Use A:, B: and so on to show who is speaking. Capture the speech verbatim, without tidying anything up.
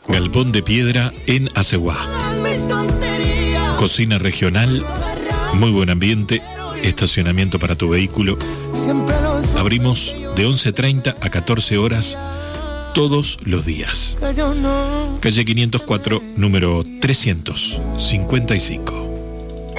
A: Galpón de piedra en Aceguá. Cocina regional, muy buen ambiente, estacionamiento para tu vehículo. Abrimos de once treinta a catorce horas todos los días. Calle quinientos cuatro, número trescientos cincuenta y cinco.